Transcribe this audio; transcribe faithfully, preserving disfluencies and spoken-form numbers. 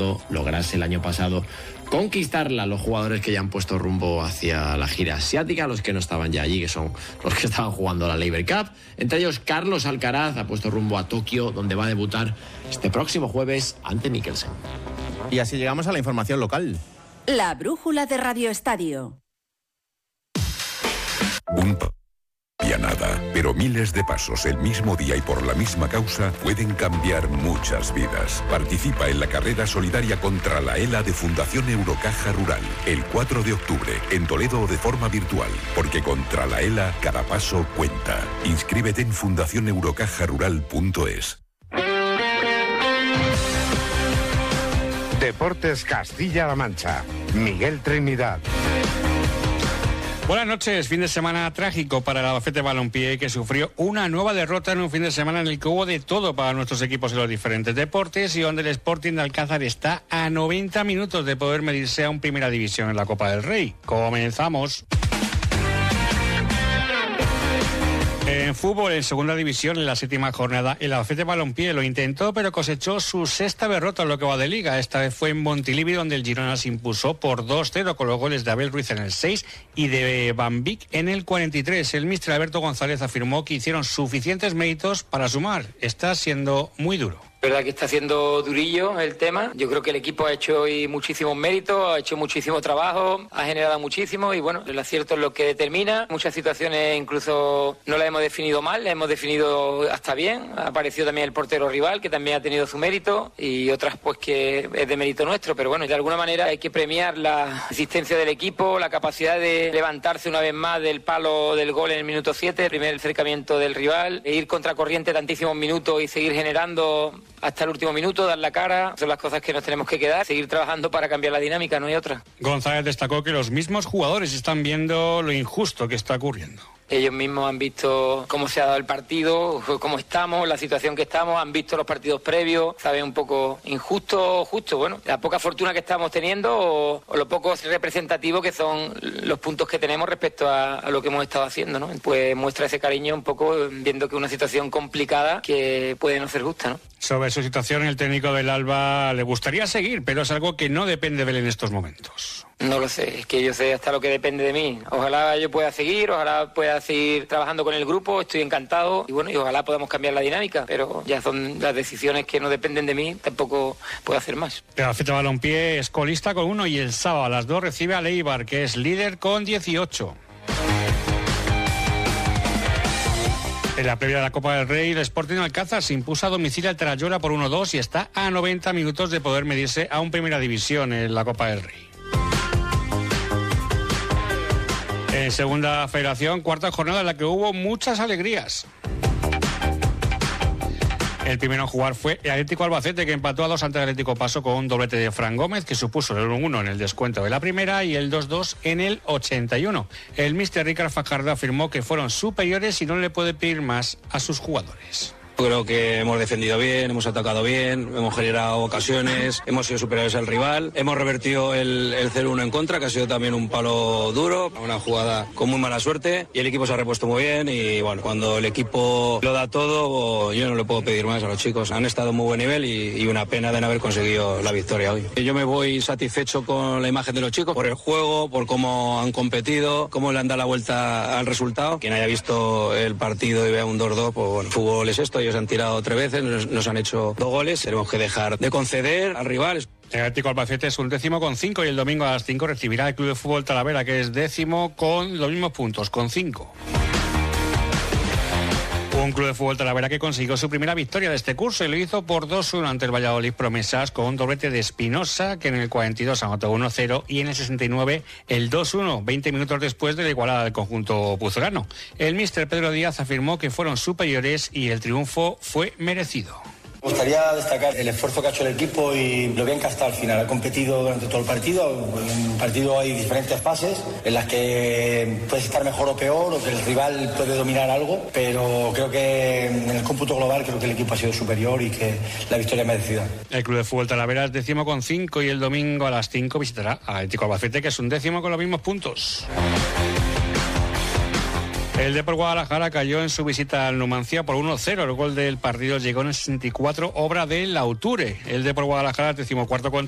mundo lograse el año pasado conquistarla. Los jugadores que ya han puesto rumbo hacia la gira asiática, los que no estaban ya allí, que son los que estaban jugando la Laver Cup. Entre ellos, Carlos Alcaraz ha puesto rumbo a Tokio, donde va a debutar este próximo jueves ante Mikkelsen. Y así llegamos a la información local. La brújula de Radio Estadio. Un pa- y a nada, pero miles de pasos el mismo día y por la misma causa pueden cambiar muchas vidas. Participa en la carrera solidaria contra la ELA de Fundación Eurocaja Rural el cuatro de octubre en Toledo o de forma virtual, porque contra la ELA cada paso cuenta. Inscríbete en fundación eurocaja rural punto es. Deportes Castilla-La Mancha. Miguel Trinidad. Buenas noches. Fin de semana trágico para el Albacete Balompié, que sufrió una nueva derrota en un fin de semana en el que hubo de todo para nuestros equipos en los diferentes deportes y donde el Sporting de Alcázar está a noventa minutos de poder medirse a un Primera División en la Copa del Rey. Comenzamos. En fútbol, en segunda división, en la séptima jornada, el Albacete Balompié lo intentó, pero cosechó su sexta derrota en lo que va de liga. Esta vez fue en Montilivi, donde el Girona se impuso por dos cero con los goles de Abel Ruiz en el seis y de Van Vic en el cuarenta y tres. El míster Alberto González afirmó que hicieron suficientes méritos para sumar. Está siendo muy duro. Verdad que está haciendo durillo el tema. Yo creo que el equipo ha hecho hoy muchísimos méritos, ha hecho muchísimo trabajo, ha generado muchísimo y bueno, el acierto es lo que determina. Muchas situaciones incluso no las hemos definido mal, las hemos definido hasta bien. Ha aparecido también el portero rival, que también ha tenido su mérito, y otras pues que es de mérito nuestro. Pero bueno, de alguna manera hay que premiar la existencia del equipo, la capacidad de levantarse una vez más del palo del gol en el minuto siete, el primer acercamiento del rival, e ir contracorriente tantísimos minutos y seguir generando hasta el último minuto, dar la cara. Son las cosas que nos tenemos que quedar, seguir trabajando para cambiar la dinámica, no hay otra. González destacó que los mismos jugadores están viendo lo injusto que está ocurriendo. Ellos mismos han visto cómo se ha dado el partido, cómo estamos, la situación que estamos, han visto los partidos previos, saben un poco injusto o justo, bueno, la poca fortuna que estamos teniendo o, o lo poco representativo que son los puntos que tenemos respecto a, a lo que hemos estado haciendo, ¿no? Pues muestra ese cariño un poco viendo que es una situación complicada que puede no ser justa, ¿no? Sobre su situación, el técnico del Alba le gustaría seguir, pero es algo que no depende de él en estos momentos. No lo sé, es que yo sé hasta lo que depende de mí. Ojalá yo pueda seguir, ojalá pueda seguir trabajando con el grupo, estoy encantado y bueno, y ojalá podamos cambiar la dinámica, pero ya son las decisiones que no dependen de mí, tampoco puedo hacer más. El Albacete Balompié es colista con uno y el sábado a las dos recibe al Eibar, que es líder con dieciocho. En la previa de la Copa del Rey, el Sporting Alcázar se impuso a domicilio al Talayora por uno dos y está a noventa minutos de poder medirse a un Primera División en la Copa del Rey. En segunda federación, cuarta jornada en la que hubo muchas alegrías. El primero en jugar fue el Atlético Albacete, que empató a dos ante el Atlético Paso con un doblete de Fran Gómez, que supuso el uno uno en el descuento de la primera y el dos dos en el ochenta y uno. El míster Ricard Fajardo afirmó que fueron superiores y no le puede pedir más a sus jugadores. Creo que hemos defendido bien, hemos atacado bien, hemos generado ocasiones, hemos sido superiores al rival, hemos revertido el, el cero uno en contra, que ha sido también un palo duro, una jugada con muy mala suerte, y el equipo se ha repuesto muy bien y bueno, cuando el equipo lo da todo, yo no le puedo pedir más a los chicos. Han estado a muy buen nivel y, y una pena de no haber conseguido la victoria hoy. Yo me voy satisfecho con la imagen de los chicos, por el juego, por cómo han competido, cómo le han dado la vuelta al resultado. Quien haya visto el partido y vea un dos dos, pues bueno, fútbol es esto. Ellos han tirado tres veces, nos, nos han hecho dos goles, tenemos que dejar de conceder al rival. El Atlético Albacete es un décimo con cinco y el domingo a las cinco recibirá el Club de Fútbol Talavera, que es décimo con los mismos puntos, con cinco. Un Club de Fútbol Talavera que consiguió su primera victoria de este curso y lo hizo por dos uno ante el Valladolid Promesas, con un doblete de Espinosa, que en el cuarenta y dos anotó uno cero y en el sesenta y nueve el dos uno, veinte minutos después de la igualada del conjunto puzolano. El míster Pedro Díaz afirmó que fueron superiores y el triunfo fue merecido. Me gustaría destacar el esfuerzo que ha hecho el equipo y lo bien que ha estado al final. Ha competido durante todo el partido. En un partido hay diferentes fases en las que puedes estar mejor o peor, o que el rival puede dominar algo, pero creo que en el cómputo global creo que el equipo ha sido superior y que la victoria es merecida. El Club de Fútbol Talavera es décimo con cinco y el domingo a las cinco visitará al Atlético Albacete, que es un décimo con los mismos puntos. El Depor Guadalajara cayó en su visita al Numancia por uno cero. El gol del partido llegó en el sesenta y cuatro, obra de Lauture. El Depor Guadalajara, decimocuarto con